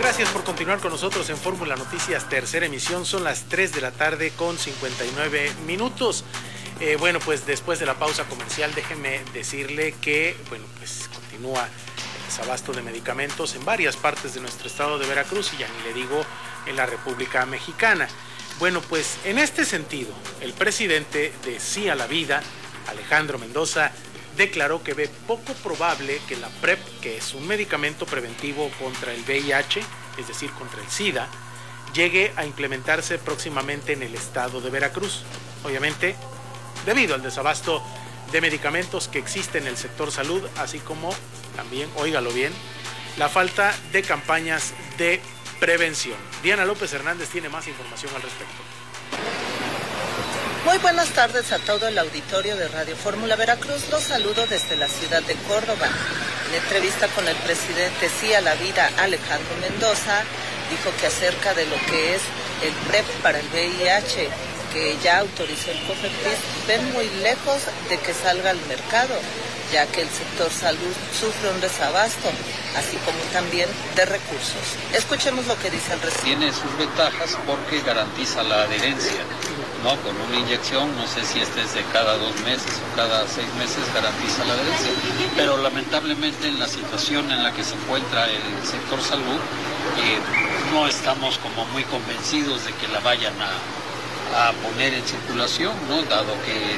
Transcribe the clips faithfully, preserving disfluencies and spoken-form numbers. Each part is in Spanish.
Gracias por continuar con nosotros en Fórmula Noticias, tercera emisión. Son las tres de la tarde con cincuenta y nueve minutos. Eh, bueno, pues después de la pausa comercial, déjeme decirle que, bueno, pues continúa el desabasto de medicamentos en varias partes de nuestro estado de Veracruz y ya ni le digo en la República Mexicana. Bueno, pues en este sentido, el presidente de Sí a la Vida, Alejandro Mendoza, declaró que ve poco probable que la PrEP, que es un medicamento preventivo contra el V I H, es decir, contra el SIDA, llegue a implementarse próximamente en el estado de Veracruz. Obviamente, debido al desabasto de medicamentos que existe en el sector salud, así como también, óigalo bien, la falta de campañas de prevención. Diana López Hernández tiene más información al respecto. Muy buenas tardes a todo el auditorio de Radio Fórmula Veracruz. Los saludo desde la ciudad de Córdoba. En entrevista con el presidente Sí a la Vida, Alejandro Mendoza, dijo que acerca de lo que es el PrEP para el V I H, que ya autorizó el COFEPRIS, ven muy lejos de que salga al mercado, ya que el sector salud sufre un desabasto, así como también de recursos. Escuchemos lo que dice el presidente. Tiene sus ventajas porque garantiza la adherencia, ¿no? Con una inyección, no sé si este es de cada dos meses o cada seis meses, garantiza la adherencia. Pero lamentablemente en la situación en la que se encuentra el sector salud, eh, no estamos como muy convencidos de que la vayan a, a poner en circulación, ¿no? Dado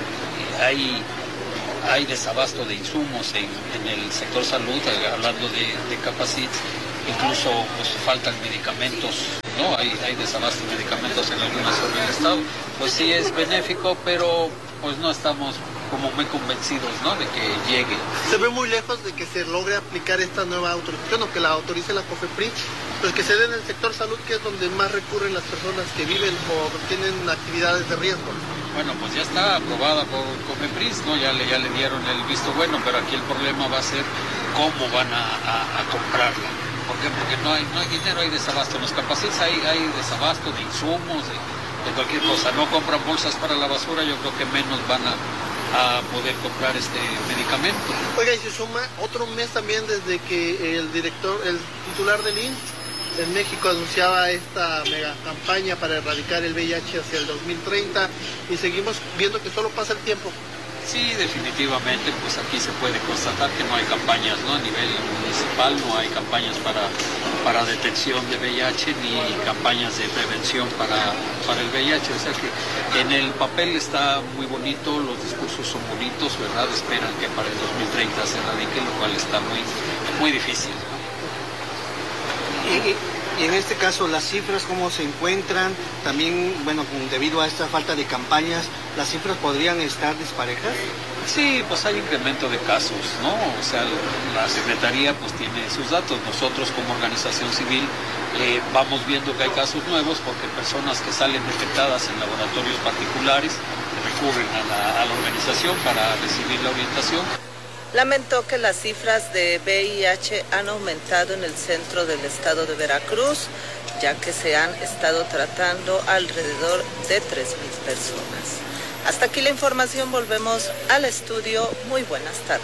que hay... hay desabasto de insumos en, en el sector salud, hablando de, de Capacit, incluso pues faltan medicamentos, ¿no? Hay, hay desabasto de medicamentos en algunas zonas del estado. Pues sí es benéfico, pero pues no estamos como muy convencidos, ¿no? De que llegue. Se ve muy lejos de que se logre aplicar esta nueva autorización o que la autorice la COFEPRIS, pues que se dé en el sector salud, que es donde más recurren las personas que viven o tienen actividades de riesgo. Bueno, pues ya está aprobada por COFEPRIS, ¿no? Ya le, ya le dieron el visto bueno, pero aquí el problema va a ser cómo van a, a, a comprarla. ¿Por qué? Porque no hay, no hay dinero, hay desabasto. En los Capacites hay, hay desabasto de insumos, de, de cualquier cosa. No compran bolsas para la basura, yo creo que menos van a, a poder comprar este medicamento. Oiga, y se suma otro mes también desde que el director, el titular del I M S S en México anunciaba esta mega campaña para erradicar el V I H hacia el dos mil treinta y seguimos viendo que solo pasa el tiempo. Sí, definitivamente, pues aquí se puede constatar que no hay campañas, ¿no? A nivel municipal no hay campañas para, para detección de V I H ni campañas de prevención para, para el V I H. O sea que en el papel está muy bonito, los discursos son bonitos, ¿verdad? Esperan que para el dos mil treinta se erradique, lo cual está muy, muy difícil, ¿no? Y, y en este caso, las cifras, ¿cómo se encuentran? También, bueno, debido a esta falta de campañas, ¿las cifras podrían estar disparejas? Sí, pues hay incremento de casos, ¿no? O sea, la Secretaría pues tiene sus datos. Nosotros como organización civil eh, vamos viendo que hay casos nuevos porque personas que salen detectadas en laboratorios particulares recurren a la, a la organización para recibir la orientación. Lamentó que las cifras de V I H han aumentado en el centro del estado de Veracruz, ya que se han estado tratando alrededor de tres mil personas. Hasta aquí la información, volvemos al estudio. Muy buenas tardes.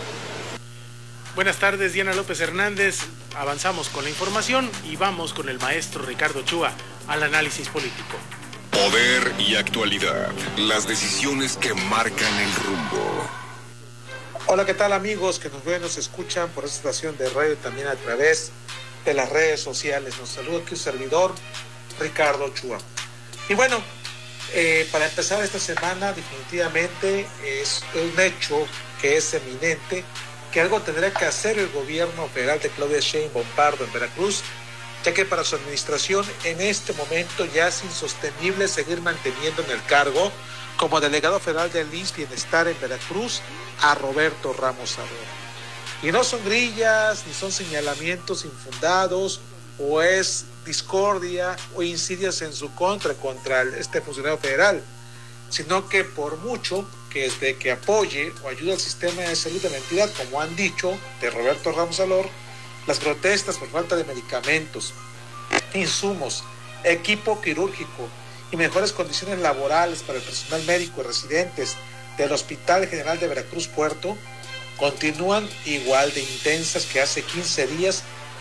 Buenas tardes, Diana López Hernández. Avanzamos con la información y vamos con el maestro Ricardo Ochoa al análisis político. Poder y actualidad, las decisiones que marcan el rumbo. Hola, ¿qué tal amigos que nos ven, nos escuchan por esta estación de radio y también a través de las redes sociales? Nos saluda aquí un servidor, Ricardo Ochoa. Y bueno, eh, para empezar esta semana definitivamente es un hecho que es eminente, que algo tendrá que hacer el gobierno federal de Claudia Sheinbaum Pardo en Veracruz, ya que para su administración en este momento ya es insostenible seguir manteniendo en el cargo como delegado federal del I M S S Bienestar en Veracruz a Roberto Ramos Sador. Y no son grillas, ni son señalamientos infundados, o es discordia o insidias en su contra contra este funcionario federal, sino que por mucho que desde que apoye o ayude al sistema de salud de la entidad, como han dicho, de Roberto Ramos Sador, las protestas por falta de medicamentos, insumos, equipo quirúrgico y mejores condiciones laborales para el personal médico y residentes del Hospital General de Veracruz Puerto continúan igual de intensas que hace quince días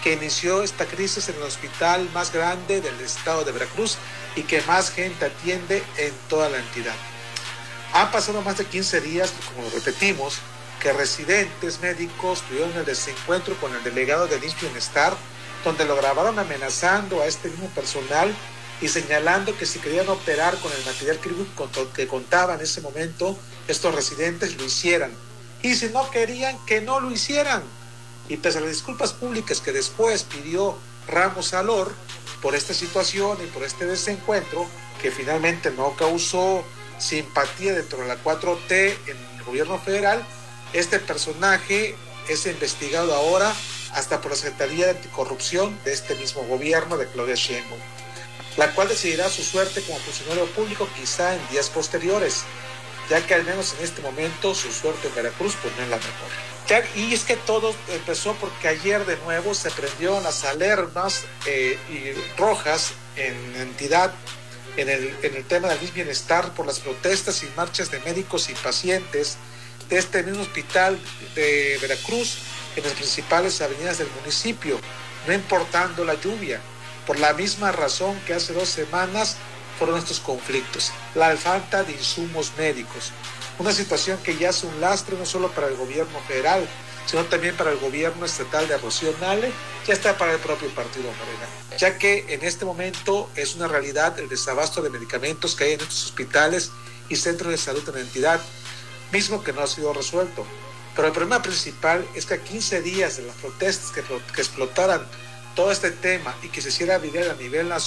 que inició esta crisis en el hospital más grande del estado de Veracruz y que más gente atiende en toda la entidad. Han pasado más de quince días, como repetimos, que residentes médicos tuvieron el desencuentro con el delegado del I M S S Bienestar, donde lo grabaron amenazando a este mismo personal y señalando que si querían operar con el material que contaba en ese momento, estos residentes lo hicieran. Y si no querían, que no lo hicieran. Y pese a las disculpas públicas que después pidió Ramos Alor por esta situación y por este desencuentro, que finalmente no causó simpatía dentro de la cuatro T en el gobierno federal, este personaje es investigado ahora hasta por la Secretaría de Anticorrupción de este mismo gobierno de Claudia Sheinbaum, la cual decidirá su suerte como funcionario público quizá en días posteriores, ya que al menos en este momento su suerte en Veracruz pues no es la mejor. Ya, y es que todo empezó porque ayer de nuevo se prendieron las alarmas eh, y rojas en la entidad, en el, en el tema del I M S S Bienestar por las protestas y marchas de médicos y pacientes de este mismo hospital de Veracruz en las principales avenidas del municipio, no importando la lluvia, por la misma razón que hace dos semanas fueron estos conflictos, la falta de insumos médicos, una situación que ya es un lastre no solo para el gobierno federal, sino también para el gobierno estatal de Rocío Nale, ya está para el propio partido Morena, ya que en este momento es una realidad el desabasto de medicamentos que hay en estos hospitales y centros de salud en la entidad, mismo que no ha sido resuelto. Pero el problema principal es que a quince días de las protestas que, que explotaran todo este tema y que se hiciera viral a nivel nacional,